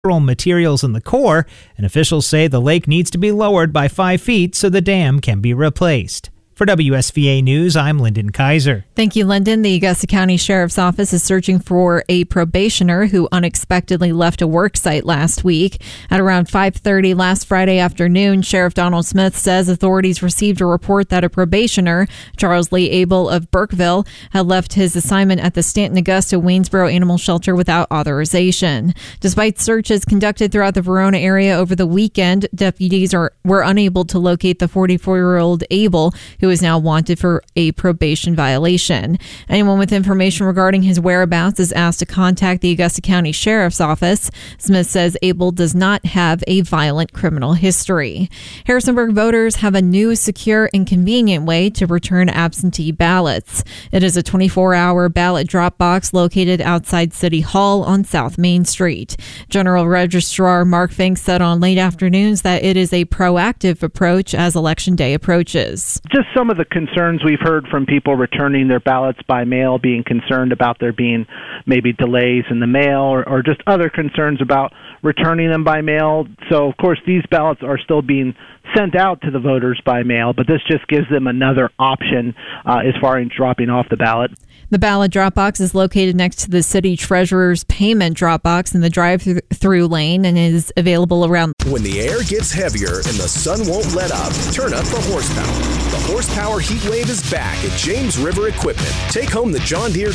materials in the core, and officials say the lake needs to be lowered by 5 feet so the dam can be replaced. For WSVA News, I'm Lyndon Kaiser. Thank you, Lyndon. The Augusta County Sheriff's Office is searching for a probationer who unexpectedly left a work site last week. At around 5:30 last Friday afternoon, Sheriff Donald Smith says authorities received a report that a probationer, Charles Lee Abel of Burkeville, had left his assignment at the Stanton Augusta Waynesboro Animal Shelter without authorization. Despite searches conducted throughout the Verona area over the weekend, deputies were unable to locate the 44-year-old Abel, who is now wanted for a probation violation. Anyone with information regarding his whereabouts is asked to contact the Augusta County Sheriff's Office. Smith says Abel does not have a violent criminal history. Harrisonburg voters have a new, secure, and convenient way to return absentee ballots. It is a 24-hour ballot drop box located outside City Hall on South Main Street. General Registrar Mark Fink said on late afternoons that it is a proactive approach as Election Day approaches. Just some of the concerns we've heard from people returning their ballots by mail, being concerned about there being maybe delays in the mail or just other concerns about returning them by mail. So, of course, these ballots are still being sent out to the voters by mail, but this just gives them another option as far as dropping off the ballot. The ballot drop box is located next to the city treasurer's payment drop box in the drive-through lane and is available around. When the air gets heavier and the sun won't let up, turn up the horsepower. The Horsepower Heat Wave is back at James River Equipment. Take home the John Deere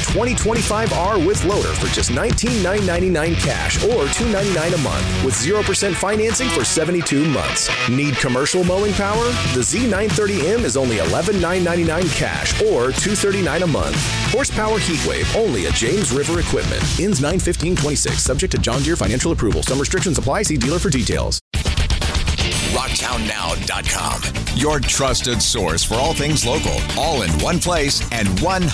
2025R with loader for just $19,999 cash or $299 a month with 0% financing for 72 months. Need commercial mowing power? The Z930M is only $11,999 cash or $239 a month. Horsepower Heatwave only at James River Equipment. Ends 9/15/26. Subject to John Deere financial approval. Some restrictions apply. See dealer for details. RocktownNow.com. Your trusted source for all things local, all in one place and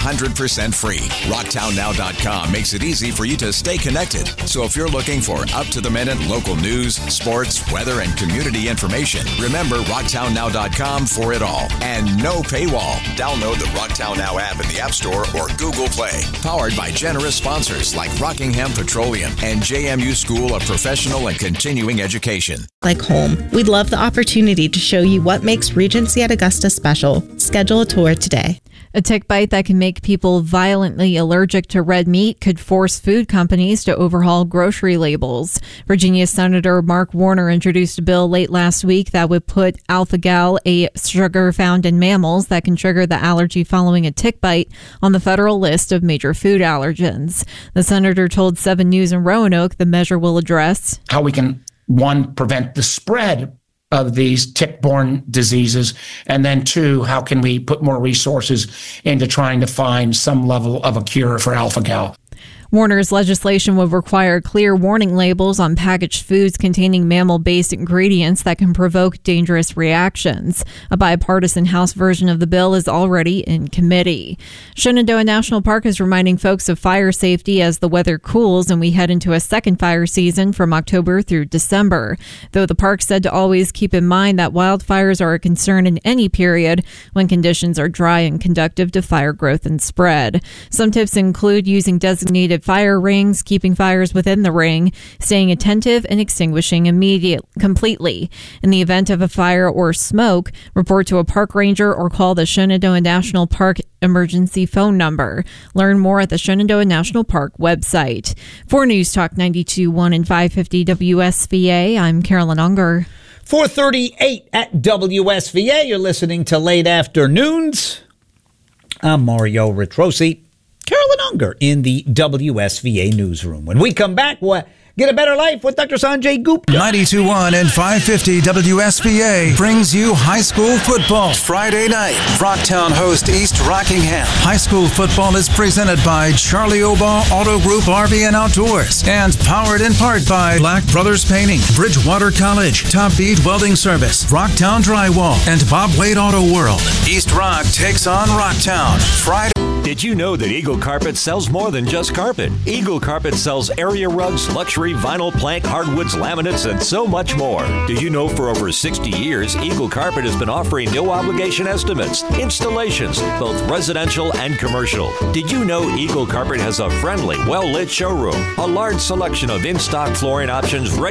100% free. RocktownNow.com makes it easy for you to stay connected. So if you're looking for up-to-the-minute local news, sports, weather, and community information, remember RocktownNow.com for it all. And no paywall. Download the Rocktown Now app in the App Store or Google Play. Powered by generous sponsors like Rockingham Petroleum and JMU School of Professional and Continuing Education. Like home, we'd love the opportunity to show you what makes Regency at Augusta special. Schedule a tour today. A tick bite that can make people violently allergic to red meat could force food companies to overhaul grocery labels. Virginia Senator Mark Warner introduced a bill late last week that would put alpha-gal, a sugar found in mammals that can trigger the allergy following a tick bite, on the federal list of major food allergens. The senator told 7 News in Roanoke the measure will address how we can, one, prevent the spread of these tick-borne diseases, and then 2, how can we put more resources into trying to find some level of a cure for alpha-gal. Warner's legislation would require clear warning labels on packaged foods containing mammal-based ingredients that can provoke dangerous reactions. A bipartisan House version of the bill is already in committee. Shenandoah National Park is reminding folks of fire safety as the weather cools and we head into a second fire season from October through December. Though the park said to always keep in mind that wildfires are a concern in any period when conditions are dry and conducive to fire growth and spread. Some tips include using designated fire rings, keeping fires within the ring, staying attentive, and extinguishing completely. In the event of a fire or smoke, report to a park ranger or call the Shenandoah National Park emergency phone number. Learn more at the Shenandoah National Park website. For News Talk 92.1 and 550 WSVA, I'm Carolyn Unger. 4:38 at WSVA. You're listening to Late Afternoons. I'm Mario Retrosi. Carolyn Unger in the WSVA newsroom. When we come back, we'll get a better life with Dr. Sanjay Gupta. 92.1 and 550 WSVA brings you high school football. Friday night, Rocktown host East Rockingham. High school football is presented by Charlie Obaugh Auto Group RV and Outdoors and powered in part by Black Brothers Painting, Bridgewater College, Top Beat Welding Service, Rocktown Drywall, and Bob Wade Auto World. East Rock takes on Rocktown Friday. Did you know that Eagle Carpet sells more than just carpet? Eagle Carpet sells area rugs, luxury vinyl plank, hardwoods, laminates, and so much more. Did you know for over 60 years, Eagle Carpet has been offering no obligation estimates, installations, both residential and commercial? Did you know Eagle Carpet has a friendly, well-lit showroom, a large selection of in-stock flooring options ready